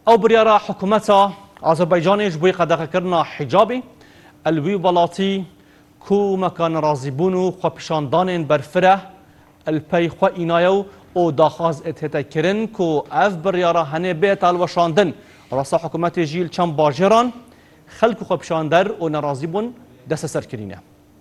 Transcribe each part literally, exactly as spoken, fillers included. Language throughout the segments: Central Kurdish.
ئەو بریارە حکوومەتە ئازەربایجانیش بۆی قەدەغەکردنا حیجابی ئەلوی وڵاتی کو مەکانە ڕازیبوون و خۆپیشاندانên berfireh elpey xwe înaye û û daxwaz êtêtekirin ku ev biryara henê bê talweşandin. Rasta hikûmetê jî li çend bajêran xelk û xwepişander û nerazîbûn desteserkirîne.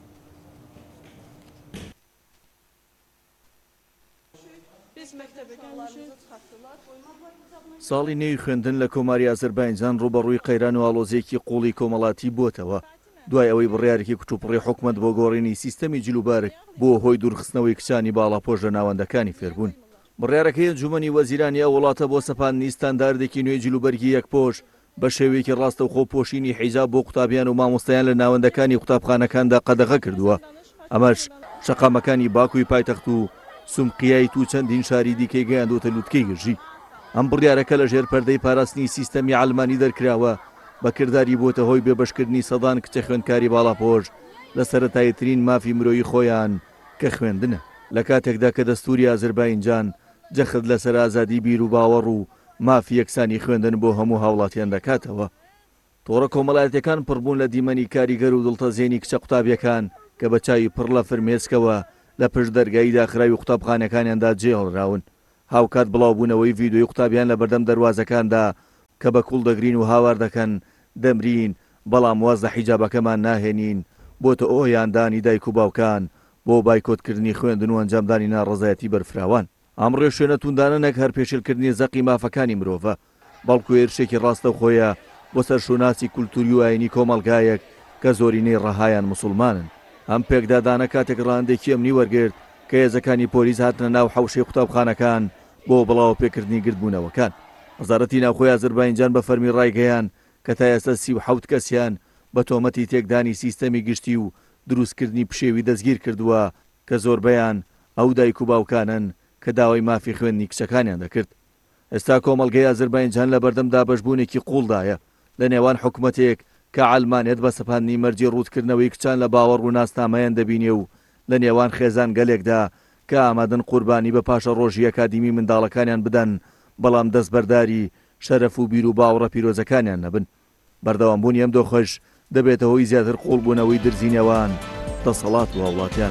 ساڵی نێوی خوێندن لە کۆماری ئازەربایجان ڕوبەڕووی قەیران و ئاڵۆزیەکی قوڵی کۆمەڵاتی بووتەوە دوای ئەوەی بڕیارێکی کچوپڕی حکومت بۆ گۆڕینی سیستەمی جلوبارک بۆ هۆی دوورخستنەوەی کچانی باڵاپۆش لە ناوەندەکانی فێربوون. بڕیارەکەی ئەنجومەنی وەزیرانی ئەو وڵاتە بۆ سەپاندنی ستانداردێکی نوێی جلوبەرگی یەکپۆش بە شێوەیەکی ڕاستە و خۆپۆشینی حیجاب بۆ قوتابیان و مامۆستایان لە ناوەندەکانی قوتابخانەکاندا قەدەغە کردووە. ئەمەش شەقامەکانی باکووی پایتەخت و سومقیایت و چەندین شاری دیکەی گەیاندۆتە لووتکەی گژی. ئەم بڕیارەکە لە ژێر پەردەی پاراستنی سیستەمی عەلمانی دەرکراوە بەکردداری بۆتە هۆی بێبەشکردنی سەدان کچە خوێندکاری باڵاپۆش لە سەرەتاییترین مافی مرۆیی خۆیان کە خوێندنە لە کاتێکدا کە دەستوری ئازەربایجان جەخت لەسەر ئازادی بیر و باوەڕ و مافی یەکسانی خوێندن بۆ هەموو هاوڵاتیان دەکاتەوە. تۆڕە کۆمەڵایەتەکان پڕبوون لە دیمەنی کاریگەر و دڵتەزێنی کچە قوتابیەکان کە بە چاوی پڕ لە فرمێسکەوە لە پشت دەرگایی داخراوی قوتابخانەکانیاندا جێهێڵراون. هاوکات بڵاوبوونەوەی ڤیدۆی قوتابیان لە بەردەم دەواازەکاندا کە بە کوڵ دەگرین و هاوار دەکەن دەمرین بەڵام واز لە حیجابەکەمان ناهێنین بۆتە ئۆیاندانی دایک و باوکان بۆ بایکۆتکردنی خوێندن و ئەنجامدانی ناڕزایەتی بەرفراوان. ئەمڕۆ شوێنە توندانە نەک هەر پێشێلکردنی زەقی مافەکانی مرۆڤە بەڵکو هێرشێکی ڕاستە خۆیە بۆ سەرشۆناسی کولتوری و ئاینی کۆمەلگایەک کە زۆرینەی ڕەهایان موسڵمانن. ئەم پێکدادانە کاتێک ڕاندێکی ئەمنی وەرگرت کە هێزەکانی پۆلیس هاتنە ناو حەوشەی قوتابخانەکان بۆ بڵاو پێکردنی گردبوونەوەکان. وەزارەتی ناوخۆی ئازەربایجان بە فەرمی ڕایگەیان کە تا ئێستا سی و حەوت کەسیان بە تۆمەتی تێکدانی سیستەمی گشتی و دروستکردنی پشێوی دەستگیر کردووە کە زۆربەیان ئەو دایک و باوکانن کە داوای مافی خوێندنی کچەکانیان دەکرد. ئێستا کۆمەڵگەی ئازەربایجان لە بەردەم دابەشبوونێکی قوڵدایە لە نێوان حکوومەتێک کە عەلمانێت بە سەپاندنی مەرجی ڕوودکردنەوەی کچان لە باوەڕ و ناسنامەیان دەبینێ و لە نێوان خێزان گەلێکدا کە ئامادەن قوربانی بە پاشە ڕۆژی ئەکادیمی منداڵەکانیان بدەن بەڵام دەستبەرداری شەرەف و بیر و باوەڕە پیرۆزەکانیان نەبن. بەردەوامبوونی ئەم دۆخەش دەبێتە هۆی زیاتر قوڵبوونەوەی درزینەوان دەسەڵات و هەوڵاتیان.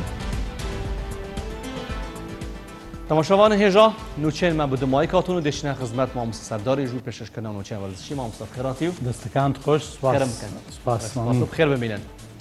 تەماشاوانە هێژە نوچێنمان بدمایی کاتون و دێشنە خزمەت مامۆستا سەرداری ژوور پێشکەشکردنەوە نوچێن وەرزشی مامۆستا خێراتی و دەستەکانت خۆش خێر بمێنن.